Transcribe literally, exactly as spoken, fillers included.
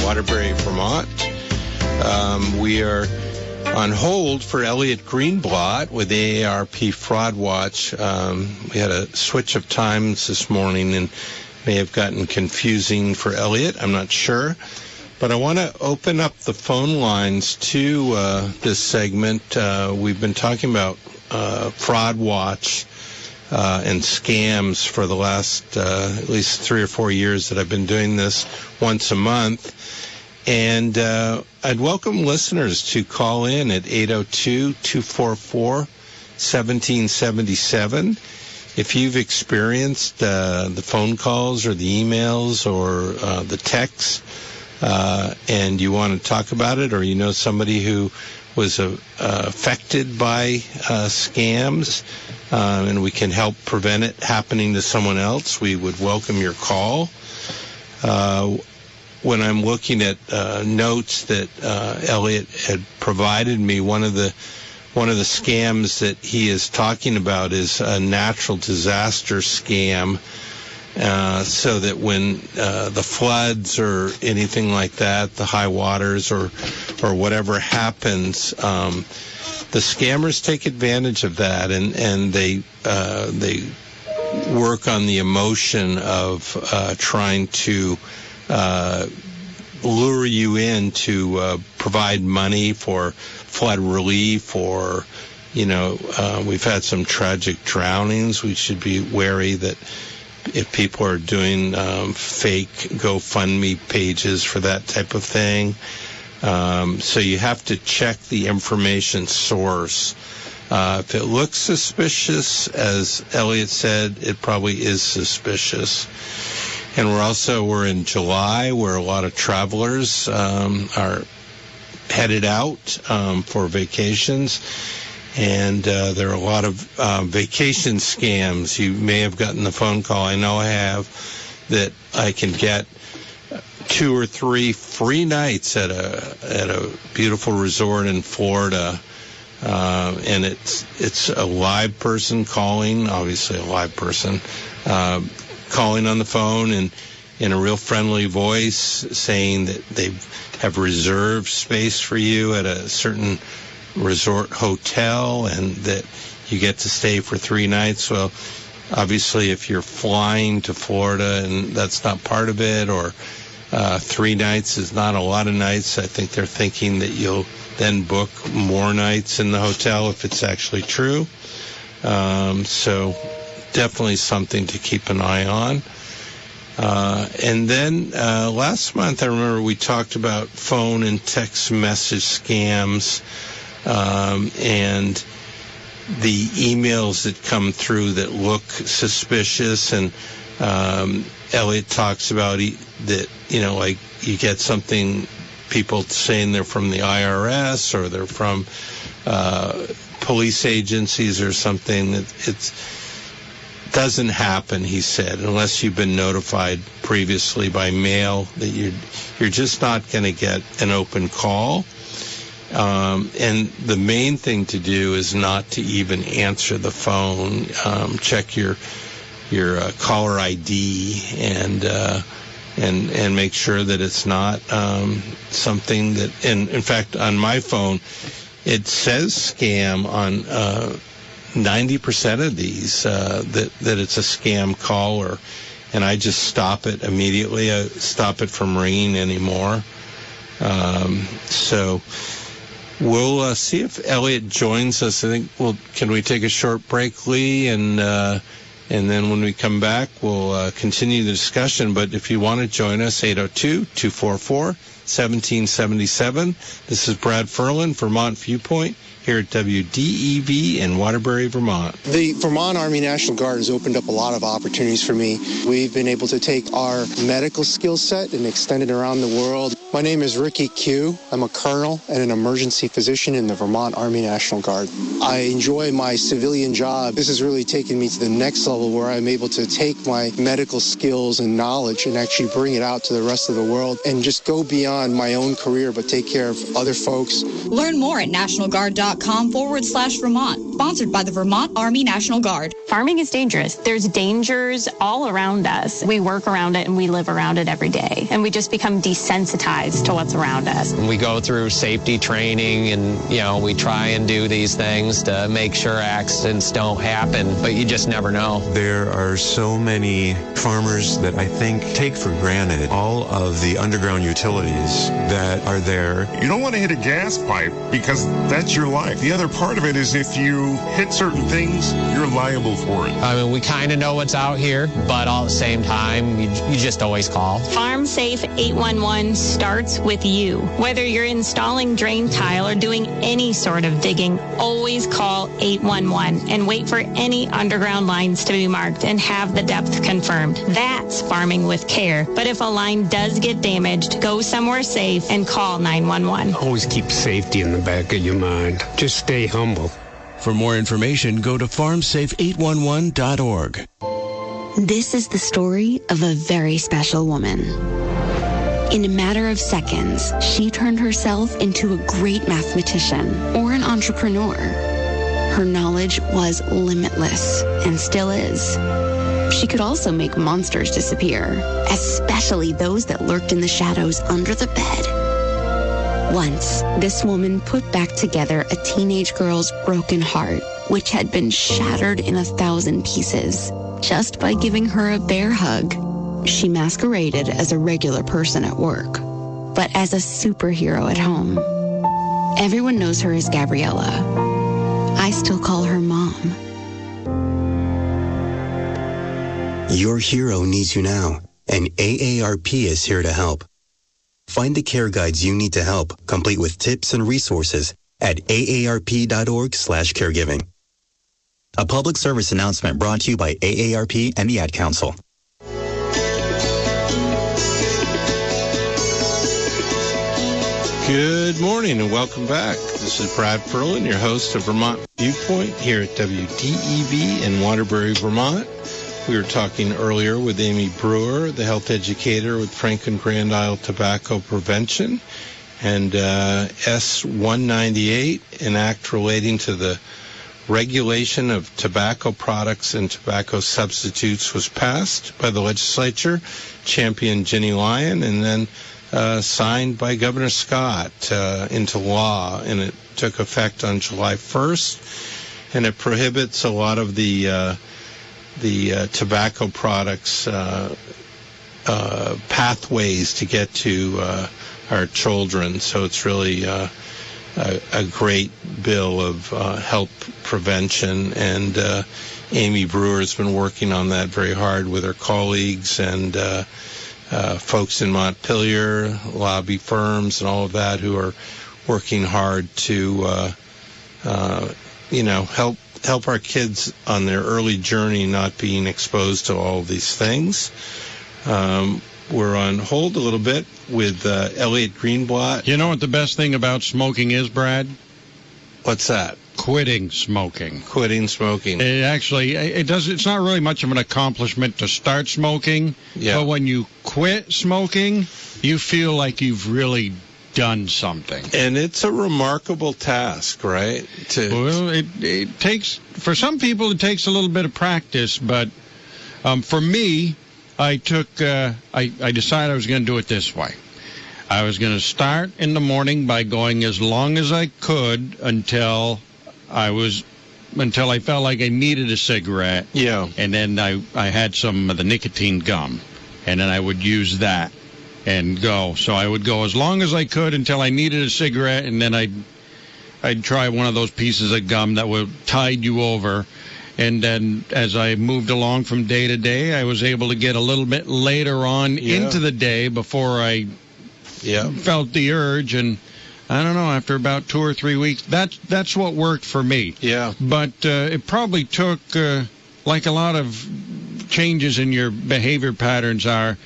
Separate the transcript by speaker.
Speaker 1: Waterbury, Vermont. Um, we are on hold for Elliot Greenblatt with A A R P Fraud Watch. Um, we had a switch of times this morning and may have gotten confusing for Elliot. I'm not sure. But I want to open up the phone lines to uh, this segment. Uh, we've been talking about uh, Fraud Watch uh, and scams for the last uh, at least three or four years that I've been doing this once a month. And uh, I'd welcome listeners to call in at eight oh two, two four four, one seven seven seven. If you've experienced uh, the phone calls or the emails or uh, the texts, Uh, and you want to talk about it, or you know somebody who was uh, uh, affected by uh, scams, uh, and we can help prevent it happening to someone else, we would welcome your call. Uh, when I'm looking at uh, notes that uh, Elliot had provided me, one of the one of the scams that he is talking about is a natural disaster scam. Uh, so that when uh, the floods or anything like that, the high waters or or whatever happens, um, the scammers take advantage of that, and and they uh, they work on the emotion of uh, trying to uh, lure you in to uh, provide money for flood relief, or you know uh, we've had some tragic drownings. We should be wary that if people are doing um, fake GoFundMe pages for that type of thing. Um, so you have to check the information source. Uh, if it looks suspicious, as Elliot said, it probably is suspicious. And we're also, we're in July, where a lot of travelers um, are headed out um, for vacations. And uh, there are a lot of uh, vacation scams. You may have gotten the phone call, I know I have, that I can get two or three free nights at a at a beautiful resort in Florida. Uh, and it's it's a live person calling, obviously a live person, uh, calling on the phone and in a real friendly voice, saying that they have reserved space for you at a certain resort hotel and that you get to stay for three nights. Well, obviously, if you're flying to Florida and that's not part of it, or uh, three nights is not a lot of nights, I think they're thinking that you'll then book more nights in the hotel if it's actually true. Um, so definitely something to keep an eye on. Uh, and then uh, last month, I remember we talked about phone and text message scams. Um, and the emails that come through that look suspicious, and um, Elliot talks about he, that, you know, like you get something, people saying they're from the I R S or they're from uh, police agencies or something. It it's, doesn't happen, he said, unless you've been notified previously by mail that you're, you're just not going to get an open call. Um, and the main thing to do is not to even answer the phone. Um, check your your uh, caller I D and uh, and and make sure that it's not um, something that. And in fact, on my phone, it says scam on uh, ninety percent of these uh, that that it's a scam caller, and I just stop it immediately. I stop it from ringing anymore. Um, so. We'll uh, see if Elliot joins us. I think, well, can we take a short break, Lee? And uh, and then when we come back, we'll uh, continue the discussion. But if you want to join us, eight oh two, two four four, one seven seven seven. This is Brad Ferlin, Vermont Viewpoint, here at W D E V in Waterbury, Vermont.
Speaker 2: The Vermont Army National Guard has opened up a lot of opportunities for me. We've been able to take our medical skill set and extend it around the world. My name is Ricky Q. I'm a colonel and an emergency physician in the Vermont Army National Guard. I enjoy my civilian job. This has really taken me to the next level where I'm able to take my medical skills and knowledge and actually bring it out to the rest of the world and just go beyond on my own career, but take care of other folks.
Speaker 3: Learn more at nationalguard.com forward slash Vermont. Sponsored by the Vermont Army National Guard.
Speaker 4: Farming is dangerous. There's dangers all around us. We work around it and we live around it every day. And we just become desensitized to what's around us.
Speaker 5: We go through safety training and, you know, we try and do these things to make sure accidents don't happen, but you just never know.
Speaker 6: There are so many farmers that I think take for granted all of the underground utilities that are there.
Speaker 7: You don't want to hit a gas pipe because that's your life. The other part of it is if you hit certain things, you're liable for it.
Speaker 5: I mean, we kind of know what's out here, but all at the same time, you, you just always call.
Speaker 4: Farm Safe eight one one starts with you. Whether you're installing drain tile or doing any sort of digging, always call eight one one and wait for any underground lines to be marked and have the depth confirmed. That's farming with care. But if a line does get damaged, go somewhere safe and call nine one one.
Speaker 8: Always keep safety in the back of your mind. Just stay humble.
Speaker 9: For more information, go to farm safe eight one one dot org.
Speaker 10: This is the story of a very special woman. In a matter of seconds, she turned herself into a great mathematician or an entrepreneur. Her knowledge was limitless and still is. She could also make monsters disappear, especially those that lurked in the shadows under the bed. Once, this woman put back together a teenage girl's broken heart, which had been shattered in a thousand pieces, just by giving her a bear hug. She masqueraded as a regular person at work, but as a superhero at home. Everyone knows her as Gabriella. I still call her Mom.
Speaker 11: Your hero needs you now, and A A R P is here to help. Find the care guides you need to help, complete with tips and resources at A A R P dot org slash caregiving. A public service announcement brought to you by A A R P and the Ad Council.
Speaker 1: Good morning and welcome back. This is Brad Ferlin, your host of Vermont Viewpoint here at W D E V in Waterbury, Vermont. We were talking earlier with Amy Brewer, the health educator with Franklin Grand Isle Tobacco Prevention, and uh, S one ninety-eight, an act relating to the regulation of tobacco products and tobacco substitutes, was passed by the legislature, championed Jenny Lyon, and then uh, signed by Governor Scott uh, into law, and it took effect on July first, and it prohibits a lot of the uh, the uh, tobacco products uh, uh, pathways to get to uh, our children. So it's really uh, a, a great bill of uh, health prevention, and uh, Amy Brewer has been working on that very hard with her colleagues and uh, uh, folks in Montpelier, lobby firms, and all of that who are working hard to, uh, uh, you know, help help our kids on their early journey not being exposed to all of these things. Um, we're on hold a little bit with uh, Elliot Greenblatt.
Speaker 12: You know what the best thing about smoking is, Brad?
Speaker 1: What's that?
Speaker 12: Quitting smoking.
Speaker 1: Quitting smoking.
Speaker 12: It actually, it does. It's not really much of an accomplishment to start smoking,
Speaker 1: yeah.
Speaker 12: But when you quit smoking, you feel like you've really done something.
Speaker 1: And it's a remarkable task, right? To
Speaker 12: well, it, it takes, for some people, it takes a little bit of practice, but um, for me, I took, uh, I, I decided I was going to do it this way. I was going to start in the morning by going as long as I could until I was, until I felt like I needed a cigarette.
Speaker 1: Yeah.
Speaker 12: And then I, I had some of the nicotine gum, and then I would use that and go. So I would go as long as I could until I needed a cigarette, and then I'd, I'd try one of those pieces of gum that would tide you over. And then as I moved along from day to day, I was able to get a little bit later on
Speaker 1: yeah.
Speaker 12: into the day before I
Speaker 1: yeah.
Speaker 12: felt the urge. And I don't know, after about two or three weeks, that's, that's what worked for me.
Speaker 1: Yeah.
Speaker 12: But uh, it probably took, uh, like a lot of changes in your behavior patterns are,